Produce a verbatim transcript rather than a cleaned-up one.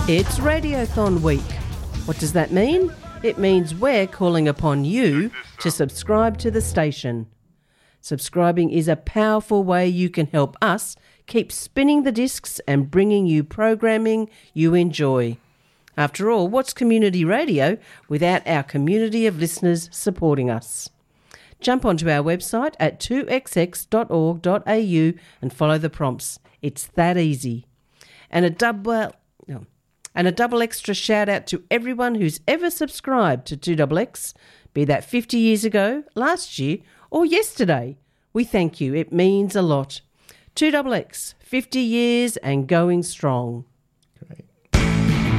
It's Radiothon Week. What does that mean? It means we're calling upon you to subscribe to the station. Subscribing is a powerful way you can help us keep spinning the discs and bringing you programming you enjoy. After all, what's community radio without our community of listeners supporting us? Jump onto our website at two x x dot org dot a u and follow the prompts. It's that easy. And a double... No. And a double extra shout out to everyone who's ever subscribed to two X X, be that fifty years ago, last year or yesterday. We thank you. It means a lot. two X X, fifty years and going strong.